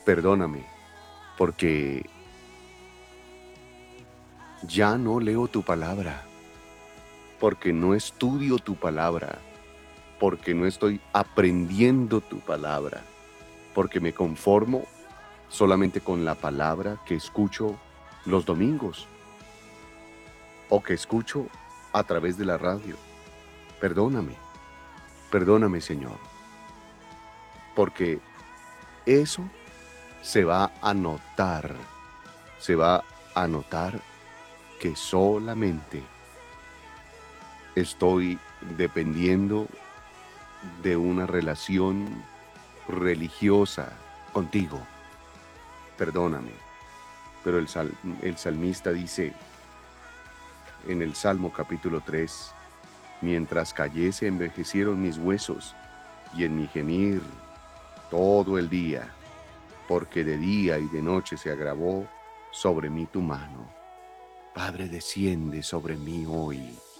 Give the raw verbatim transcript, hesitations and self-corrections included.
Perdóname, porque ya no leo tu palabra, porque no estudio tu palabra, porque no estoy aprendiendo tu palabra, porque me conformo solamente con la palabra que escucho los domingos o que escucho a través de la radio. Perdóname, perdóname, Señor, porque eso se va a notar, se va a notar que solamente estoy dependiendo de una relación religiosa contigo. Perdóname, pero el, sal- el salmista dice en el Salmo capítulo tres, mientras cayese envejecieron mis huesos y en mi gemir todo el día, porque de día y de noche se agravó sobre mí tu mano. Padre, desciende sobre mí hoy.